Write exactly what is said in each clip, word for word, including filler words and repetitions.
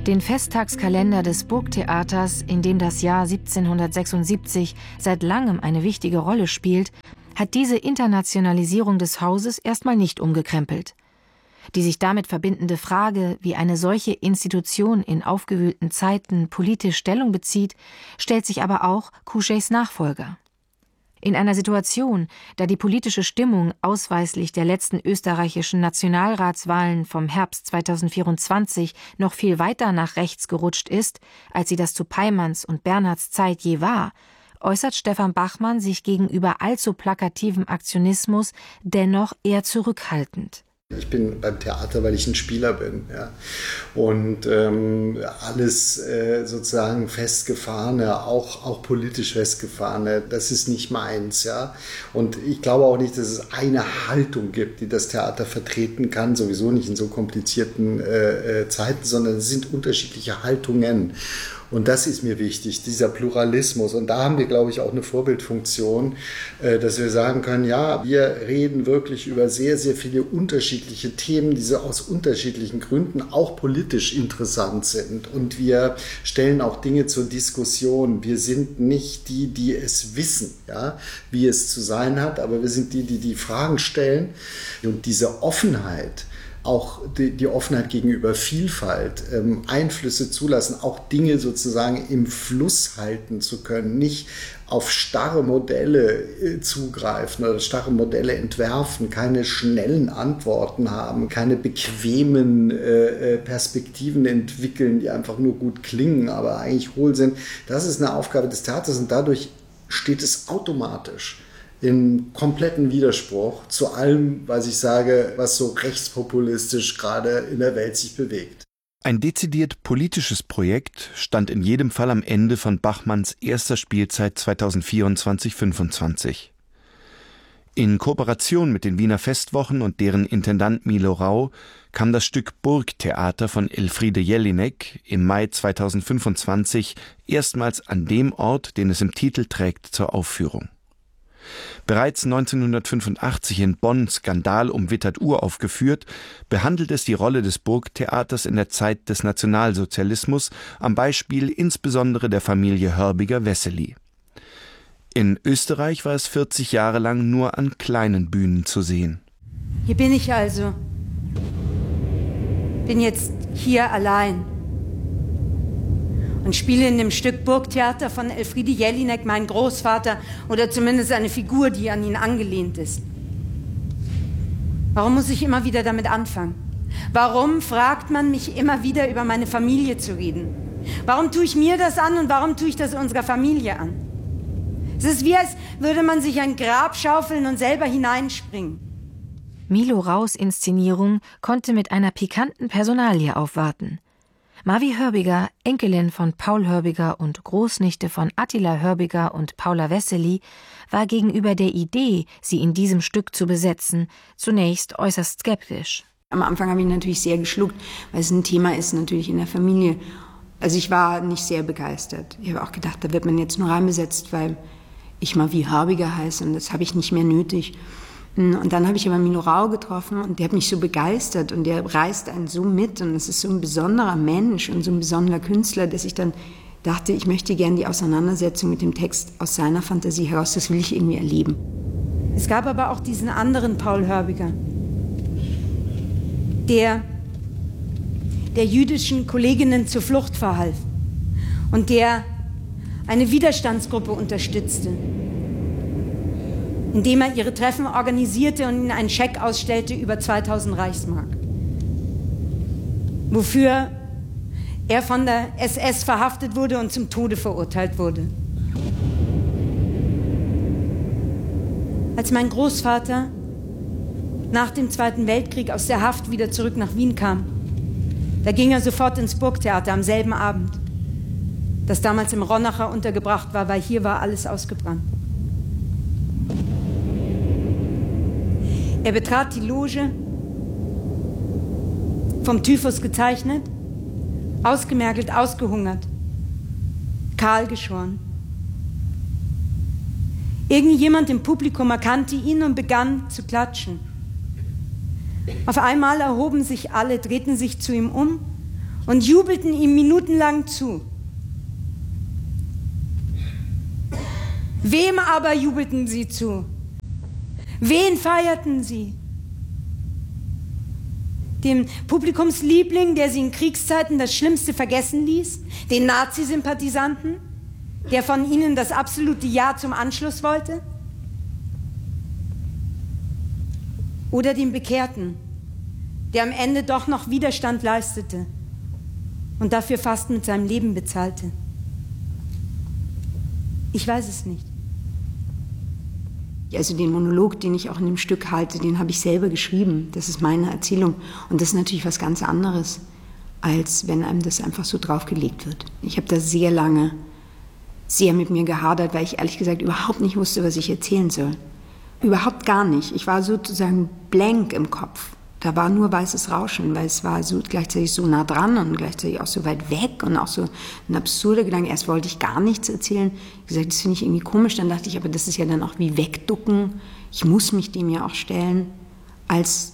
Den Festtagskalender des Burgtheaters, in dem das Jahr siebzehnhundertsechsundsiebzig seit langem eine wichtige Rolle spielt, hat diese Internationalisierung des Hauses erstmal nicht umgekrempelt. Die sich damit verbindende Frage, wie eine solche Institution in aufgewühlten Zeiten politisch Stellung bezieht, stellt sich aber auch Couchets Nachfolger. In einer Situation, da die politische Stimmung ausweislich der letzten österreichischen Nationalratswahlen vom Herbst zweitausendvierundzwanzig noch viel weiter nach rechts gerutscht ist, als sie das zu Peimanns und Bernhards Zeit je war, äußert Stefan Bachmann sich gegenüber allzu plakativem Aktionismus dennoch eher zurückhaltend. Ich bin beim Theater, weil ich ein Spieler bin. Ja. Und ähm, alles äh, sozusagen festgefahrene, auch, auch politisch festgefahrene, das ist nicht meins. Ja. Und ich glaube auch nicht, dass es eine Haltung gibt, die das Theater vertreten kann, sowieso nicht in so komplizierten äh, Zeiten, sondern es sind unterschiedliche Haltungen. Und das ist mir wichtig, dieser Pluralismus. Und da haben wir, glaube ich, auch eine Vorbildfunktion, dass wir sagen können, ja, wir reden wirklich über sehr, sehr viele unterschiedliche Themen, die aus unterschiedlichen Gründen auch politisch interessant sind. Und wir stellen auch Dinge zur Diskussion. Wir sind nicht die, die es wissen, ja, wie es zu sein hat, aber wir sind die, die die Fragen stellen. Und diese Offenheit, auch die, die Offenheit gegenüber Vielfalt, ähm, Einflüsse zulassen, auch Dinge sozusagen im Fluss halten zu können, nicht auf starre Modelle äh, zugreifen oder starre Modelle entwerfen, keine schnellen Antworten haben, keine bequemen äh, Perspektiven entwickeln, die einfach nur gut klingen, aber eigentlich hohl sind. Das ist eine Aufgabe des Theaters und dadurch steht es automatisch in kompletten Widerspruch zu allem, was ich sage, was so rechtspopulistisch gerade in der Welt sich bewegt. Ein dezidiert politisches Projekt stand in jedem Fall am Ende von Bachmanns erster Spielzeit zweitausendvierundzwanzig fünfundzwanzig. In Kooperation mit den Wiener Festwochen und deren Intendant Milo Rau kam das Stück Burgtheater von Elfriede Jelinek im Mai zweitausendfünfundzwanzig erstmals an dem Ort, den es im Titel trägt, zur Aufführung. Bereits neunzehnhundertfünfundachtzig in Bonn skandalumwittert uraufgeführt, behandelt es die Rolle des Burgtheaters in der Zeit des Nationalsozialismus am Beispiel insbesondere der Familie Hörbiger-Wessely. In Österreich war es vierzig Jahre lang nur an kleinen Bühnen zu sehen. Hier bin ich also. Bin jetzt hier allein. Und spiele in dem Stück Burgtheater von Elfriede Jelinek meinen Großvater oder zumindest eine Figur, die an ihn angelehnt ist. Warum muss ich immer wieder damit anfangen? Warum fragt man mich immer wieder, über meine Familie zu reden? Warum tue ich mir das an und warum tue ich das unserer Familie an? Es ist wie, als würde man sich ein Grab schaufeln und selber hineinspringen. Milo Raus Inszenierung konnte mit einer pikanten Personalie aufwarten. Mavi Hörbiger, Enkelin von Paul Hörbiger und Großnichte von Attila Hörbiger und Paula Wessely, war gegenüber der Idee, sie in diesem Stück zu besetzen, zunächst äußerst skeptisch. Am Anfang habe ich natürlich sehr geschluckt, weil es ein Thema ist natürlich in der Familie. Also ich war nicht sehr begeistert. Ich habe auch gedacht, da wird man jetzt nur reinbesetzt, weil ich Mavi Hörbiger heiße und das habe ich nicht mehr nötig. Und dann habe ich aber Milo Rau getroffen und der hat mich so begeistert und der reißt einen so mit und es ist so ein besonderer Mensch und so ein besonderer Künstler, dass ich dann dachte, ich möchte gerne die Auseinandersetzung mit dem Text aus seiner Fantasie heraus, das will ich irgendwie erleben. Es gab aber auch diesen anderen Paul Hörbiger, der der jüdischen Kolleginnen zur Flucht verhalf und der eine Widerstandsgruppe unterstützte, indem er ihre Treffen organisierte und ihnen einen Scheck ausstellte über zweitausend Reichsmark. Wofür er von der S S verhaftet wurde und zum Tode verurteilt wurde. Als mein Großvater nach dem Zweiten Weltkrieg aus der Haft wieder zurück nach Wien kam, da ging er sofort ins Burgtheater am selben Abend, das damals im Ronacher untergebracht war, weil hier war alles ausgebrannt. Er betrat die Loge, vom Typhus gezeichnet, ausgemergelt, ausgehungert, kahl geschoren. Irgendjemand im Publikum erkannte ihn und begann zu klatschen. Auf einmal erhoben sich alle, drehten sich zu ihm um und jubelten ihm minutenlang zu. Wem aber jubelten sie zu? Wen feierten sie? Dem Publikumsliebling, der sie in Kriegszeiten das Schlimmste vergessen ließ? Den Nazisympathisanten, der von ihnen das absolute Ja zum Anschluss wollte? Oder dem Bekehrten, der am Ende doch noch Widerstand leistete und dafür fast mit seinem Leben bezahlte? Ich weiß es nicht. Also den Monolog, den ich auch in dem Stück halte, den habe ich selber geschrieben. Das ist meine Erzählung. Und das ist natürlich was ganz anderes, als wenn einem das einfach so draufgelegt wird. Ich habe da sehr lange, sehr mit mir gehadert, weil ich ehrlich gesagt überhaupt nicht wusste, was ich erzählen soll. Überhaupt gar nicht. Ich war sozusagen blank im Kopf. Da war nur weißes Rauschen, weil es war so gleichzeitig so nah dran und gleichzeitig auch so weit weg und auch so ein absurder Gedanke. Erst wollte ich gar nichts erzählen. Ich gesagt, das finde ich irgendwie komisch. Dann dachte ich, aber das ist ja dann auch wie wegducken. Ich muss mich dem ja auch stellen, als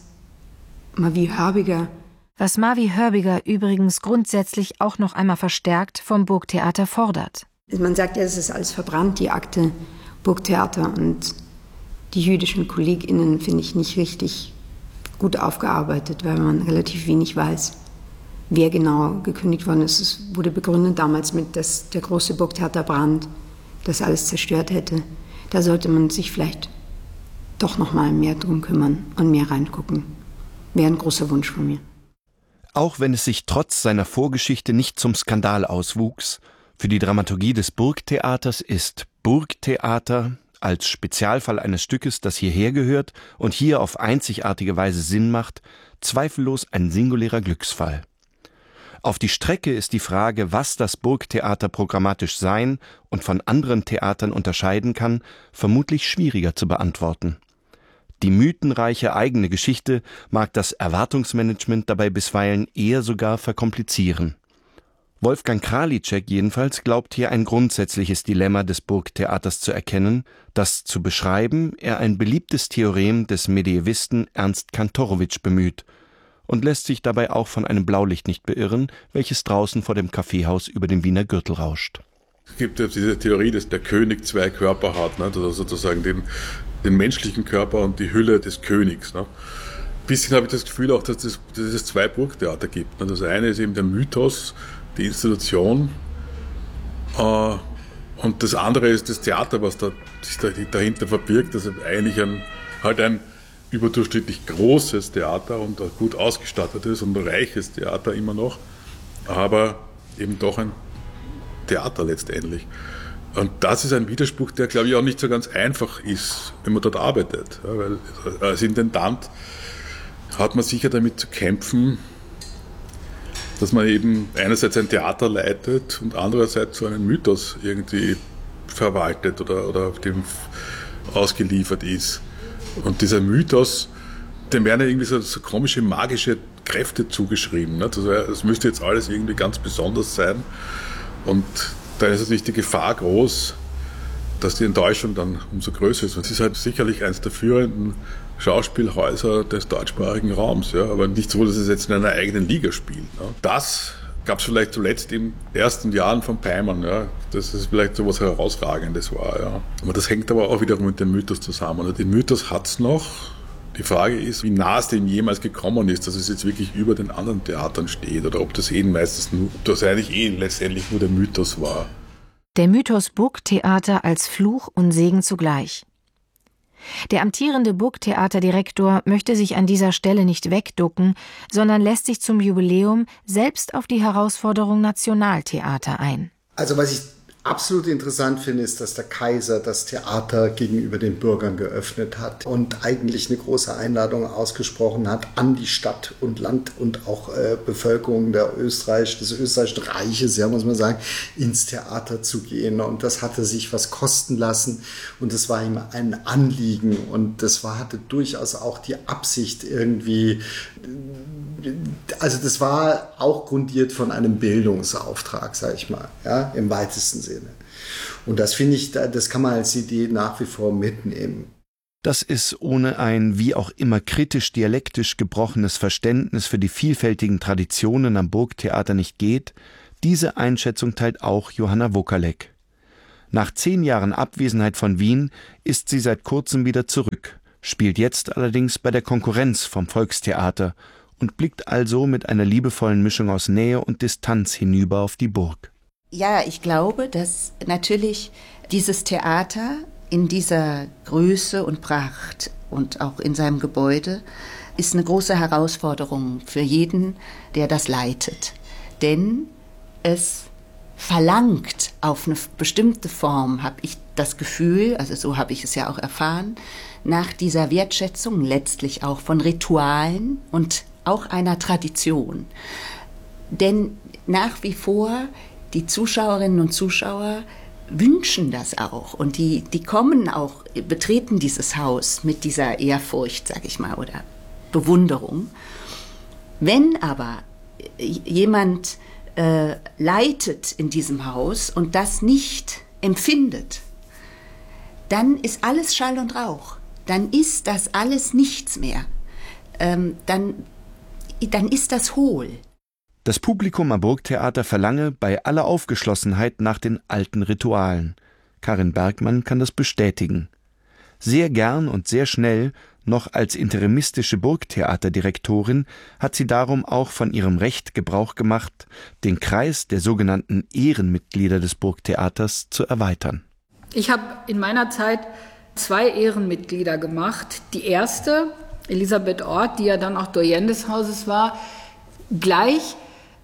Mavi Hörbiger. Was Mavi Hörbiger übrigens grundsätzlich auch noch einmal verstärkt vom Burgtheater fordert. Man sagt ja, es ist alles verbrannt, die Akte Burgtheater, und die jüdischen KollegInnen finde ich nicht richtig gut aufgearbeitet, weil man relativ wenig weiß, wer genau gekündigt worden ist. Es wurde begründet damals mit, dass der große Burgtheaterbrand das alles zerstört hätte. Da sollte man sich vielleicht doch noch mal mehr drum kümmern und mehr reingucken. Wäre ein großer Wunsch von mir. Auch wenn es sich trotz seiner Vorgeschichte nicht zum Skandal auswuchs, für die Dramaturgie des Burgtheaters ist Burgtheater als Spezialfall eines Stückes, das hierher gehört und hier auf einzigartige Weise Sinn macht, zweifellos ein singulärer Glücksfall. Auf die Strecke ist die Frage, was das Burgtheater programmatisch sein und von anderen Theatern unterscheiden kann, vermutlich schwieriger zu beantworten. Die mythenreiche eigene Geschichte mag das Erwartungsmanagement dabei bisweilen eher sogar verkomplizieren. Wolfgang Králíček jedenfalls glaubt hier ein grundsätzliches Dilemma des Burgtheaters zu erkennen, das zu beschreiben er ein beliebtes Theorem des Mediävisten Ernst Kantorowicz bemüht und lässt sich dabei auch von einem Blaulicht nicht beirren, welches draußen vor dem Kaffeehaus über dem Wiener Gürtel rauscht. Es gibt ja diese Theorie, dass der König zwei Körper hat, ne? Also sozusagen den, den menschlichen Körper und die Hülle des Königs. Ne? Ein bisschen habe ich das Gefühl auch, dass, das, dass es zwei Burgtheater gibt. Ne? Das eine ist eben der Mythos, die Institution, äh, und das andere ist das Theater, was da, sich da, dahinter verbirgt, also eigentlich ein, halt ein überdurchschnittlich großes Theater und ein gut ausgestattetes und ein reiches Theater immer noch, aber eben doch ein Theater letztendlich. Und das ist ein Widerspruch, der, glaube ich, auch nicht so ganz einfach ist, wenn man dort arbeitet. Ja, weil als Intendant hat man sicher damit zu kämpfen, dass man eben einerseits ein Theater leitet und andererseits so einen Mythos irgendwie verwaltet oder, oder dem ausgeliefert ist. Und dieser Mythos, dem werden ja irgendwie so, so komische magische Kräfte zugeschrieben. Ne? Also es müsste jetzt alles irgendwie ganz besonders sein. Und da ist natürlich die Gefahr groß, dass die Enttäuschung dann umso größer ist. Und es ist halt sicherlich eines der führenden Schauspielhäuser des deutschsprachigen Raums, ja, aber nicht so, dass es jetzt in einer eigenen Liga spielt. Ja. Das gab es vielleicht zuletzt in den ersten Jahren von Peimann, ja, dass es vielleicht so etwas Herausragendes war. Ja. Aber das hängt aber auch wiederum mit dem Mythos zusammen. Und den Mythos hat es noch. Die Frage ist, wie nah es dem jemals gekommen ist, dass es jetzt wirklich über den anderen Theatern steht oder ob das eh meistens nur, ob das eigentlich eh letztendlich nur der Mythos war. Der Mythos Burgtheater als Fluch und Segen zugleich. Der amtierende Burgtheaterdirektor möchte sich an dieser Stelle nicht wegducken, sondern lässt sich zum Jubiläum selbst auf die Herausforderung Nationaltheater ein. Also was ich absolut interessant finde, ist, dass der Kaiser das Theater gegenüber den Bürgern geöffnet hat und eigentlich eine große Einladung ausgesprochen hat an die Stadt und Land und auch äh, Bevölkerung der Österreich, des österreichischen Reiches, ja, muss man sagen, ins Theater zu gehen. Und das hatte sich was kosten lassen und das war ihm ein Anliegen und das war, hatte durchaus auch die Absicht irgendwie, also das war auch grundiert von einem Bildungsauftrag, sage ich mal, ja, im weitesten Sinne. Und das finde ich, das kann man als Idee nach wie vor mitnehmen. Dass es ohne ein wie auch immer kritisch-dialektisch gebrochenes Verständnis für die vielfältigen Traditionen am Burgtheater nicht geht, diese Einschätzung teilt auch Johanna Wokalek. Nach zehn Jahren Abwesenheit von Wien ist sie seit kurzem wieder zurück, spielt jetzt allerdings bei der Konkurrenz vom Volkstheater und blickt also mit einer liebevollen Mischung aus Nähe und Distanz hinüber auf die Burg. Ja, ich glaube, dass natürlich dieses Theater in dieser Größe und Pracht und auch in seinem Gebäude ist eine große Herausforderung für jeden, der das leitet. Denn es verlangt auf eine bestimmte Form, habe ich das Gefühl, also so habe ich es ja auch erfahren, nach dieser Wertschätzung letztlich auch von Ritualen und auch einer Tradition. Denn nach wie vor die Zuschauerinnen und Zuschauer wünschen das auch und die, die kommen auch, betreten dieses Haus mit dieser Ehrfurcht, sag ich mal, oder Bewunderung. Wenn aber jemand äh, leitet in diesem Haus und das nicht empfindet, dann ist alles Schall und Rauch. Dann ist das alles nichts mehr. Ähm, dann, dann ist das hohl. Das Publikum am Burgtheater verlange bei aller Aufgeschlossenheit nach den alten Ritualen. Karin Bergmann kann das bestätigen. Sehr gern und sehr schnell, noch als interimistische Burgtheaterdirektorin, hat sie darum auch von ihrem Recht Gebrauch gemacht, den Kreis der sogenannten Ehrenmitglieder des Burgtheaters zu erweitern. Ich habe in meiner Zeit zwei Ehrenmitglieder gemacht. Die erste, Elisabeth Orth, die ja dann auch Doyenne des Hauses war, gleich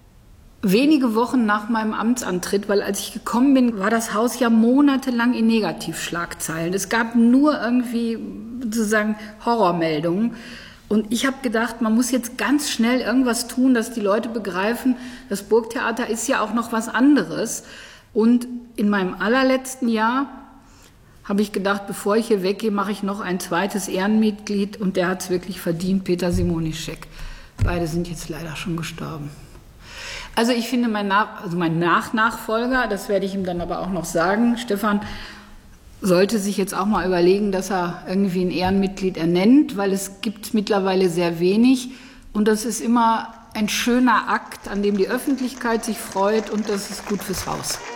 wenige Wochen nach meinem Amtsantritt, weil als ich gekommen bin, war das Haus ja monatelang in Negativschlagzeilen. Es gab nur irgendwie sozusagen Horrormeldungen. Und ich habe gedacht, man muss jetzt ganz schnell irgendwas tun, dass die Leute begreifen, das Burgtheater ist ja auch noch was anderes. Und in meinem allerletzten Jahr habe ich gedacht, bevor ich hier weggehe, mache ich noch ein zweites Ehrenmitglied. Und der hat es wirklich verdient, Peter Simonischek. Beide sind jetzt leider schon gestorben. Also ich finde, mein, Nach- also mein Nachnachfolger, das werde ich ihm dann aber auch noch sagen, Stefan sollte sich jetzt auch mal überlegen, dass er irgendwie ein Ehrenmitglied ernennt, weil es gibt mittlerweile sehr wenig. Und das ist immer ein schöner Akt, an dem die Öffentlichkeit sich freut und das ist gut fürs Haus.